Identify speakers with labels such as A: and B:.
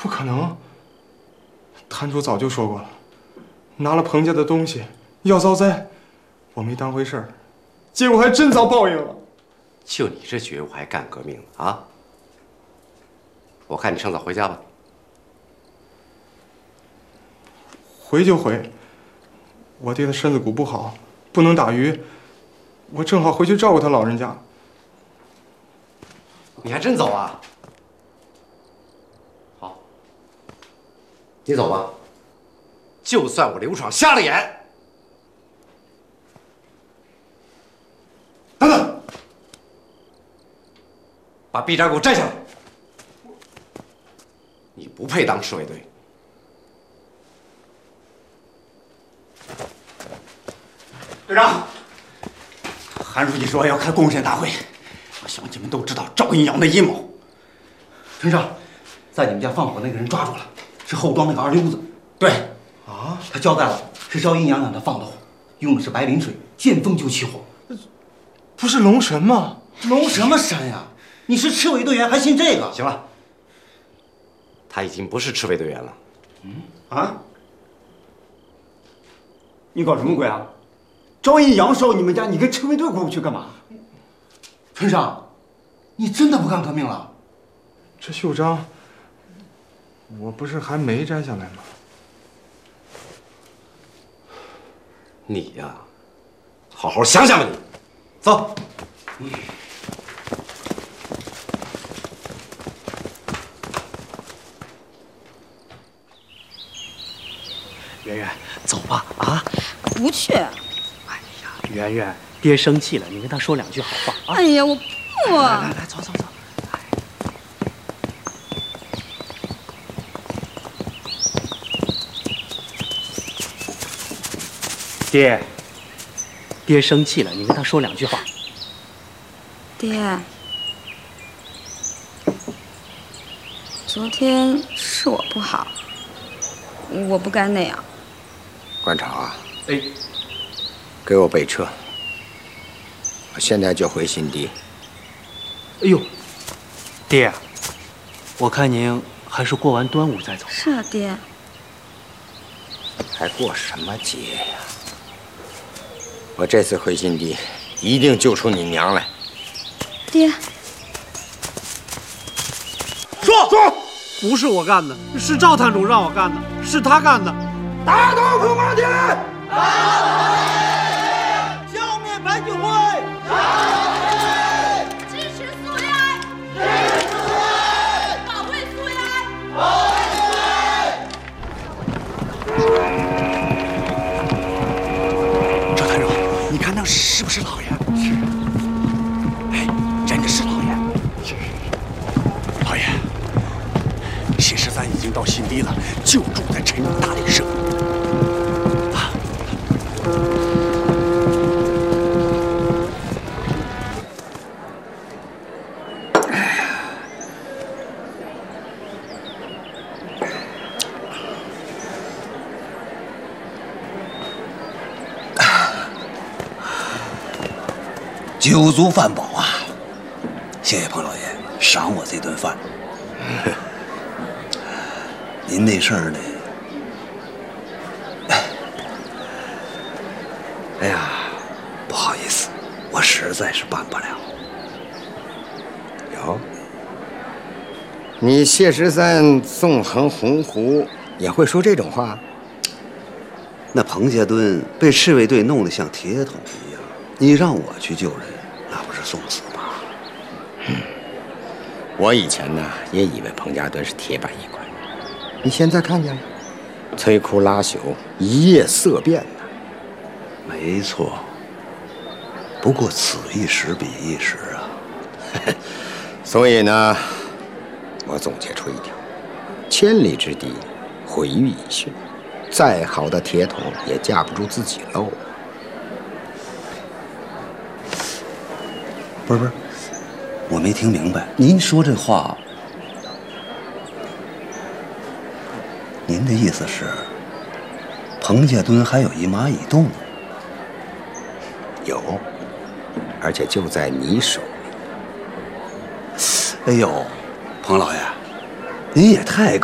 A: 不可能！摊主早就说过了，拿了彭家的东西要遭灾，我没当回事儿，结果还真遭报应了。
B: 就你这觉悟还干革命啊？我看你趁早回家吧。
A: 回就回，我爹的身子骨不好，不能打鱼，我正好回去照顾他老人家。
B: 你还真走啊？好，你走吧。就算我刘闯瞎了眼，等等，把臂章给我摘下来。你不配当侍卫队。
C: 队长，韩书记说要开公审大会，我希望你们都知道赵阴阳的阴谋。陈少，在你们家放火那个人抓住了，是后庄那个二流子。对，啊，他交代了，是赵阴阳让他放的火，用的是白磷水，见风就起火。
A: 不是龙神吗？
C: 龙什么神呀？你是赤卫队员还信这个？
B: 行了，他已经不是赤卫队员了。
C: 啊？你搞什么鬼啊？赵阴阳烧你们家，你跟赤卫队过不去干嘛？陈少，你真的不干革命了？
A: 这袖章，我不是还没摘下来吗？
B: 你呀，好好想想吧你。走。
D: 圆圆，走吧啊！
E: 不去。
D: 哎呀，圆圆，爹生气了，你跟他说2句好话啊！
E: 哎呀，我不。
D: 来，走。爹生气了，你跟他说2句话。
E: 爹，昨天是我不好，我不该那样。
F: 馆长啊，
D: 哎，
F: 给我备车，我现在就回新地。
D: 哎呦，爹，我看您还是过完端午再走。
E: 是啊，爹。
F: 还过什么节呀？我这次回新地，一定救出你娘来。
E: 爹，
G: 说，不是我干的，是赵探主让我干的，是他干的。
C: 打倒孔马天！消灭白居会！
H: 支持苏维埃！保卫苏维埃！
C: 赵探主，你看那是不是老爷？是。哎，真的是老爷。是。老爷，谢13已经到新地了，就住在陈勇大旅社。酒足饭饱啊！谢谢彭老爷赏我这顿饭。您那事儿呢？哎呀，不好意思，我实在是办不了。
F: 有，你谢13纵横鸿鹄也会说这种话？
I: 那彭家墩被赤卫队弄得像铁桶一样，你让我去救人，那不是送死吗？
F: 我以前呢也以为彭家墩是铁板一块，你现在看见了，摧枯拉朽，一夜色变呐。
I: 没错，不过此一时彼一时啊。
F: 所以呢，我总结出一条：千里之堤，毁于蚁穴。再好的铁桶也架不住自己漏。
I: 不是，我没听明白，您说这话，您的意思是，彭家墩还有一蚂蚁洞？
F: 有，而且就在你手里。
I: 哎呦，彭老爷，您也太高